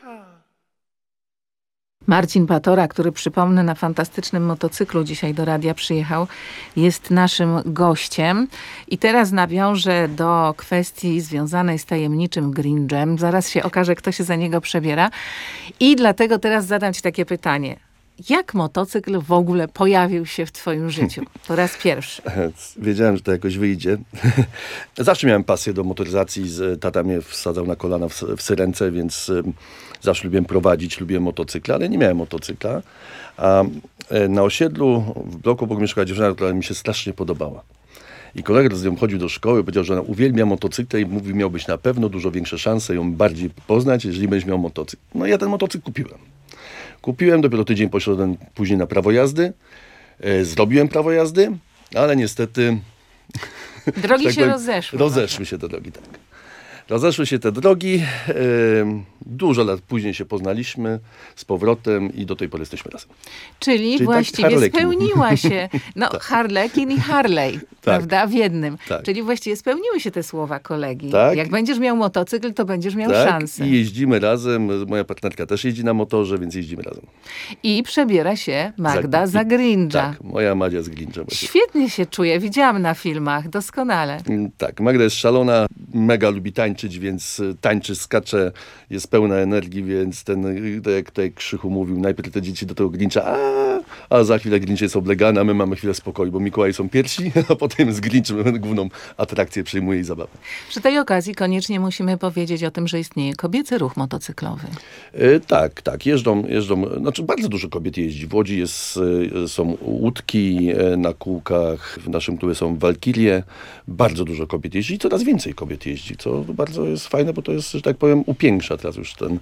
Marcin Patora, który przypomnę na fantastycznym motocyklu dzisiaj do radia przyjechał, jest naszym gościem. I teraz nawiążę do kwestii związanej z tajemniczym Grinczem. Zaraz się okaże, kto się za niego przebiera. I dlatego teraz zadam ci takie pytanie. Jak motocykl w ogóle pojawił się w twoim życiu? Po raz pierwszy. Wiedziałem, że to jakoś wyjdzie. Zawsze miałem pasję do motoryzacji. Tata mnie wsadzał na kolana w syrence, więc zawsze lubiłem prowadzić, lubiłem motocykle, ale nie miałem motocykla. A na osiedlu w bloku obok mieszkała dziewczyna, która mi się strasznie podobała. I kolega z nią chodził do szkoły, powiedział, że ona uwielbia motocykle i mówi, miałbyś na pewno dużo większe szanse ją bardziej poznać, jeżeli będziesz miał motocykl. No i ja ten motocykl kupiłem, dopiero tydzień poszedłem później na prawo jazdy. Zrobiłem prawo jazdy, ale niestety... Drogi tak się rozeszły. Rozeszły się te drogi, tak. Rozeszły się te drogi. Dużo lat później się poznaliśmy z powrotem i do tej pory jesteśmy razem. Czyli właściwie tak spełniła się. No, tak. Harlekin i Harley, tak. Prawda? W jednym. Tak. Czyli właściwie spełniły się te słowa kolegi. Tak. Jak będziesz miał motocykl, to będziesz miał szansę. I jeździmy razem. Moja partnerka też jeździ na motorze, więc jeździmy razem. I przebiera się Magda za Grincha. Tak, moja Madzia z Grincha. Świetnie się czuje. Widziałam na filmach. Doskonale. Tak, Magda jest szalona. Mega lubi tańczyć, więc tańczy, skacze, jest pełna energii, więc jak tutaj Krzychu mówił, najpierw te dzieci do tego Grincha, a za chwilę Grinch jest oblegany, a my mamy chwilę spokoju, bo Mikołaj są pierwsi, a potem z Grinchem główną atrakcję przyjmuje i zabawę. Przy tej okazji koniecznie musimy powiedzieć o tym, że istnieje kobiecy ruch motocyklowy. Tak, jeżdżą, znaczy bardzo dużo kobiet jeździ. W Łodzi są łódki na kółkach, w naszym klubie są walkirie, bardzo dużo kobiet jeździ i coraz więcej kobiet jeździ, co bardzo jest fajne, bo to jest, że tak powiem, upiększa teraz już ten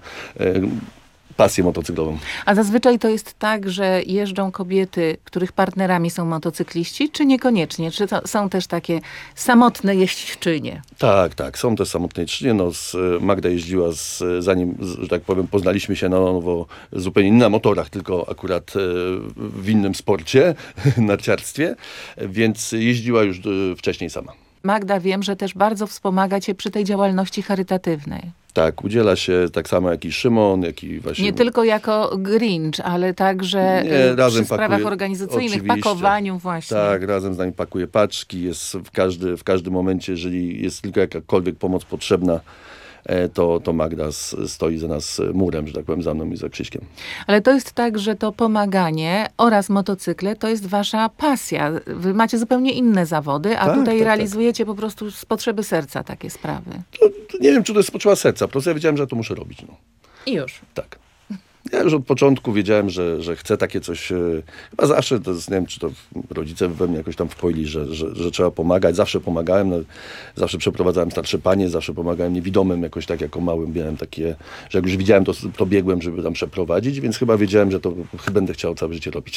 pasję motocyklową. A zazwyczaj to jest tak, że jeżdżą kobiety, których partnerami są motocykliści, czy niekoniecznie? Czy to są też takie samotne jeźdźczynie? Tak, są też samotne jeźdźczynie. Magda jeździła zanim, że tak powiem, poznaliśmy się na nowo zupełnie nie na motorach, tylko akurat w innym sporcie, narciarstwie, więc jeździła już wcześniej sama. Magda, wiem, że też bardzo wspomaga cię przy tej działalności charytatywnej. Tak, udziela się tak samo jak i Szymon, jak i właśnie... Nie tylko jako Grinch, ale także przy sprawach organizacyjnych, pakowaniu właśnie. Tak, razem z nami pakuje paczki, jest w każdym momencie, jeżeli jest tylko jakakolwiek pomoc potrzebna, to Magda stoi za nas murem, że tak powiem, za mną i za Krzyśkiem. Ale to jest tak, że to pomaganie oraz motocykle to jest wasza pasja. Wy macie zupełnie inne zawody, a tutaj realizujecie po prostu z potrzeby serca takie sprawy. To nie wiem, czy to jest z potrzeby serca. Po prostu ja wiedziałem, że ja to muszę robić. I już. Tak. Ja już od początku wiedziałem, że chcę takie coś, chyba zawsze, to jest, nie wiem, czy to rodzice we mnie jakoś tam wpoili, że trzeba pomagać. Zawsze pomagałem, zawsze przeprowadzałem starsze panie, zawsze pomagałem niewidomym, jakoś tak jako małym miałem takie, że jak już widziałem, to biegłem, żeby tam przeprowadzić, więc chyba wiedziałem, że to będę chciał całe życie robić.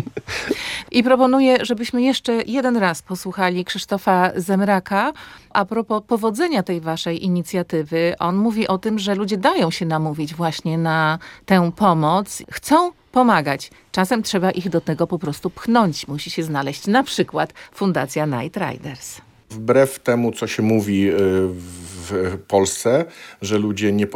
I proponuję, żebyśmy jeszcze jeden raz posłuchali Krzysztofa Zemraka. A propos powodzenia tej waszej inicjatywy, on mówi o tym, że ludzie dają się namówić właśnie na tę pomoc, chcą pomagać. Czasem trzeba ich do tego po prostu pchnąć. Musi się znaleźć na przykład Fundacja Night Riders. Wbrew temu, co się mówi w Polsce, że ludzie nie